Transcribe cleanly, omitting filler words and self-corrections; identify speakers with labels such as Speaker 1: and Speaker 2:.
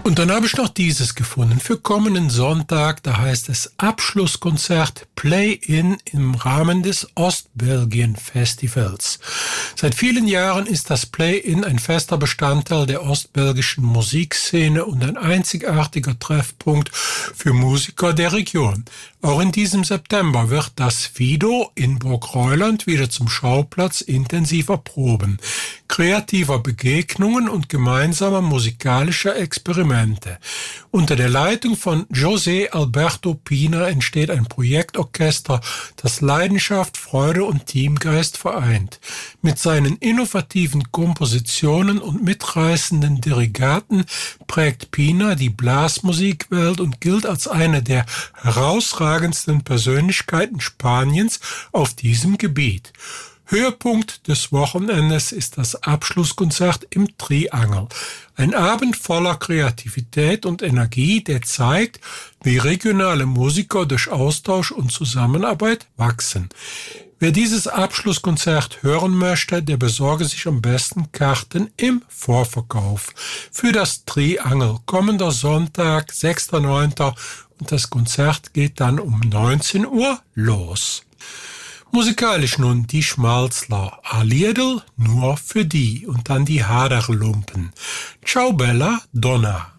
Speaker 1: Und dann habe ich noch dieses gefunden für kommenden Sonntag. Da heißt es Abschlusskonzert Play-In im Rahmen des Ostbelgien-Festivals. Seit vielen Jahren ist das Play-In ein fester Bestandteil der ostbelgischen Musikszene und ein einzigartiger Treffpunkt für Musiker der Region. Auch in diesem September wird das Fido in Burg-Reuland wieder zum Schauplatz intensiver Proben, kreativer Begegnungen und gemeinsamer musikalischer Experimente. Unter der Leitung von José Alberto Pina entsteht ein Projektorchester, das Leidenschaft, Freude und Teamgeist vereint. Mit seinen innovativen Kompositionen und mitreißenden Dirigaten prägt Pina die Blasmusikwelt und gilt als eine der herausragendsten Persönlichkeiten Spaniens auf diesem Gebiet. Höhepunkt des Wochenendes ist das Abschlusskonzert im Triangel. Ein Abend voller Kreativität und Energie, der zeigt, wie regionale Musiker durch Austausch und Zusammenarbeit wachsen. Wer dieses Abschlusskonzert hören möchte, der besorge sich am besten Karten im Vorverkauf. Für das Triangel kommender Sonntag, 6.9. und das Konzert geht dann um 19 Uhr los. Musikalisch nun die Schmalzler, a Liedl nur für die und dann die Haderlumpen. Ciao Bella Donna.